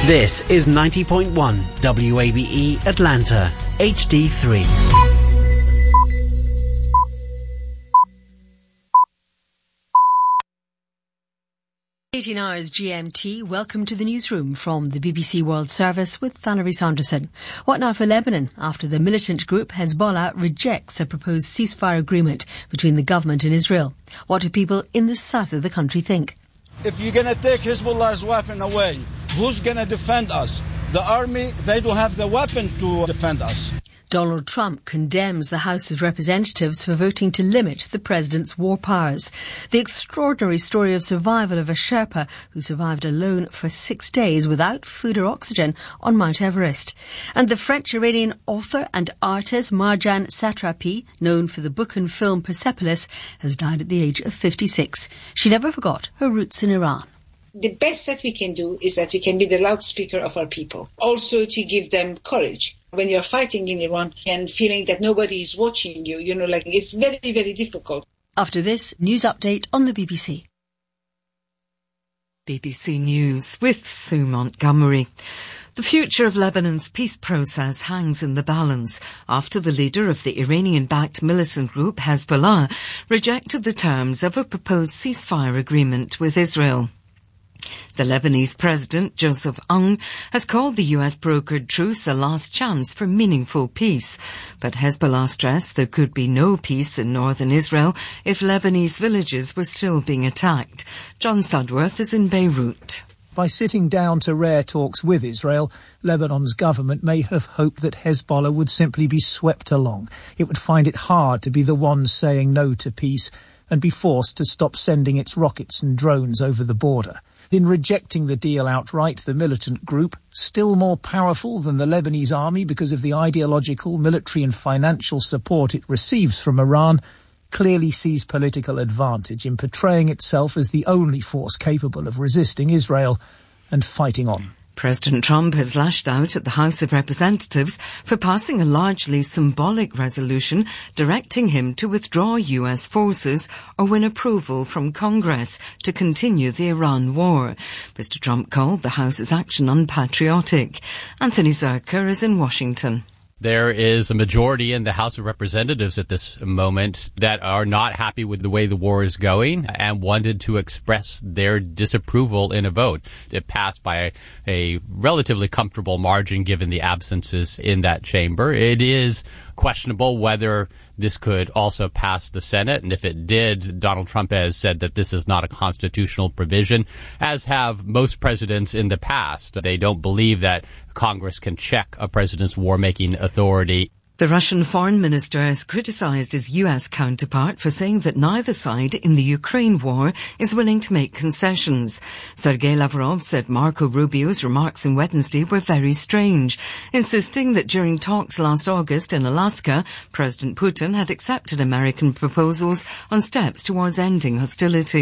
This is 90.1 WABE Atlanta, HD3. 18 hours GMT. Welcome to the newsroom from the BBC World Service with Valerie Sanderson. What now for Lebanon after the militant group Hezbollah rejects a proposed ceasefire agreement between the government and Israel? What do people in the south of the country think? If you're going to take Hezbollah's weapon away, who's going to defend us? The army, they don't have the weapon to defend us. Donald Trump condemns the House of Representatives for voting to limit the president's war powers. The extraordinary story of survival of a Sherpa who survived alone for 6 days without food or oxygen on Mount Everest. And the French-Iranian author and artist Marjane Satrapi, known for the book and film Persepolis, has died at the age of 56. She never forgot her roots in Iran. The best that we can do is that we can be the loudspeaker of our people. Also to give them courage. When you're fighting in Iran and feeling that nobody is watching you, it's very, very difficult. After this, news update on the BBC. BBC News with Sue Montgomery. The future of Lebanon's peace process hangs in the balance after the leader of the Iranian-backed militant group Hezbollah rejected the terms of a proposed ceasefire agreement with Israel. The Lebanese president, Joseph Aoun, has called the US-brokered truce a last chance for meaningful peace. But Hezbollah stressed there could be no peace in northern Israel if Lebanese villages were still being attacked. John Sudworth is in Beirut. By sitting down to rare talks with Israel, Lebanon's government may have hoped that Hezbollah would simply be swept along. It would find it hard to be the one saying no to peace and be forced to stop sending its rockets and drones over the border. In rejecting the deal outright, the militant group, still more powerful than the Lebanese army because of the ideological, military and financial support it receives from Iran, clearly sees political advantage in portraying itself as the only force capable of resisting Israel and fighting on. President Trump has lashed out at the House of Representatives for passing a largely symbolic resolution directing him to withdraw US forces or win approval from Congress to continue the Iran war. Mr. Trump called the House's action unpatriotic. Anthony Zerker is in Washington. There is a majority in the House of Representatives at this moment that are not happy with the way the war is going and wanted to express their disapproval in a vote. It passed by a relatively comfortable margin given the absences in that chamber. It is questionable whether this could also pass the Senate, and if it did, Donald Trump has said that this is not a constitutional provision, as have most presidents in the past. They don't believe that Congress can check a president's war-making authority. The Russian foreign minister has criticised his US counterpart for saying that neither side in the Ukraine war is willing to make concessions. Sergei Lavrov said Marco Rubio's remarks on Wednesday were very strange, insisting that during talks last August in Alaska, President Putin had accepted American proposals on steps towards ending hostilities.